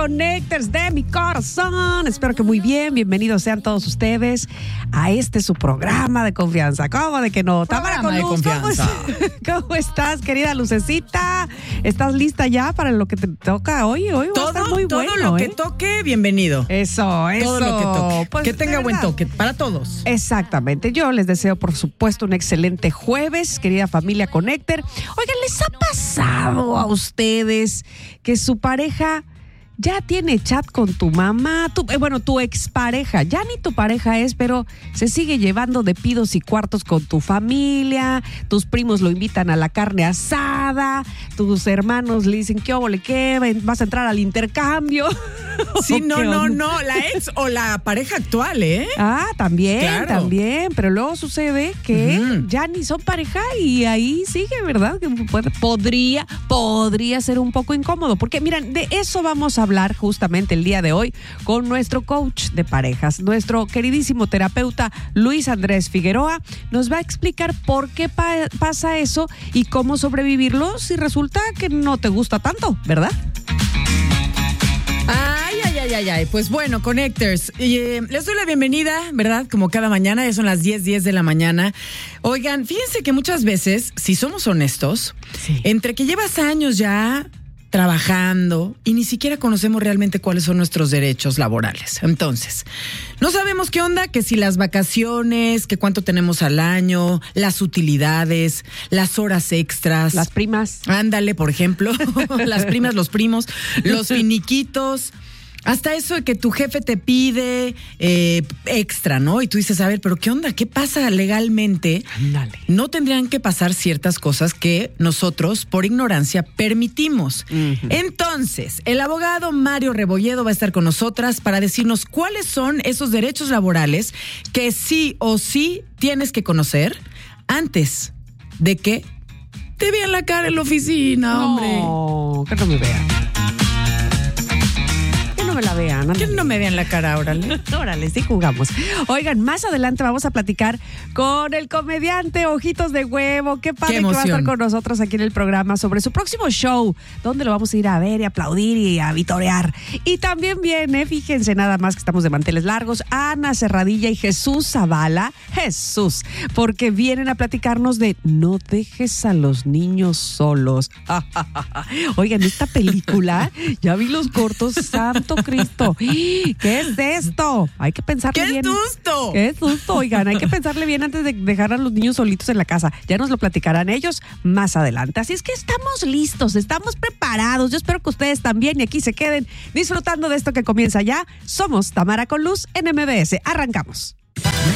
Connectors de mi corazón. Espero que muy bien. Bienvenidos sean todos ustedes a su programa de confianza. ¿Cómo de que no? Tamara con Luz, ¿cómo estás, querida Lucecita? ¿Estás lista ya para lo que te toca hoy? Hoy va a estar muy bueno. Todo lo que toque, bienvenido. Eso. Todo lo que toque. Pues, que tenga buen toque para todos. Exactamente. Yo les deseo, por supuesto, un excelente jueves, querida familia Connector. Oigan, ¿les ha pasado a ustedes que su pareja ya tiene chat con tu mamá? Tu expareja, ya ni tu pareja es, pero se sigue llevando de pidos y cuartos con tu familia, tus primos lo invitan a la carne asada, tus hermanos le dicen, ¿qué óvole, qué? ¿Vas a entrar al intercambio? Sí, no, la ex o la pareja actual, ¿eh? También, claro. También, pero luego sucede que ya ni son pareja y ahí sigue, ¿verdad? Que podría ser un poco incómodo, porque miren, de eso vamos a hablar justamente el día de hoy con nuestro coach de parejas, nuestro queridísimo terapeuta Luis Andrés Figueroa. Nos va a explicar por qué pasa eso y cómo sobrevivirlo si resulta que no te gusta tanto, ¿verdad? Ay. Pues bueno, Connectors, les doy la bienvenida, ¿verdad? Como cada mañana, ya son las 10:10 de la mañana. Oigan, fíjense que muchas veces, si somos honestos, sí, entre que llevas años ya trabajando y ni siquiera conocemos realmente cuáles son nuestros derechos laborales. Entonces, no sabemos qué onda, que si las vacaciones, que cuánto tenemos al año, las utilidades, las horas extras. Las primas. Ándale, por ejemplo, las primas, los primos, los finiquitos. Hasta eso de que tu jefe te pide extra, ¿no? Y tú dices, a ver, pero ¿qué onda? ¿Qué pasa legalmente? Ándale. No tendrían que pasar ciertas cosas que nosotros, por ignorancia, permitimos. Entonces, el abogado Mario Rebolledo va a estar con nosotras para decirnos cuáles son esos derechos laborales que sí o sí tienes que conocer antes de que te vean la cara en la oficina, hombre. No, que no me vean. Me la vean. Que no me vean la cara, órale. Órale, sí jugamos. Oigan, más adelante vamos a platicar con el comediante Ojitos de Huevo. Qué padre que va a estar con nosotros aquí en el programa sobre su próximo show, donde lo vamos a ir a ver y aplaudir y a vitorear. Y también viene, fíjense nada más que estamos de manteles largos, Ana Serradilla y Jesús Zavala. Jesús, porque vienen a platicarnos de No dejes a los niños solos. Oigan, esta película, ya vi los cortos, santo Cristo. ¿Qué es esto? Hay que pensarle bien. ¡Qué susto! Oigan, hay que pensarle bien antes de dejar a los niños solitos en la casa. Ya nos lo platicarán ellos más adelante. Así es que estamos listos, estamos preparados. Yo espero que ustedes también y aquí se queden disfrutando de esto que comienza ya. Somos Tamara con Luz en MBS. Arrancamos.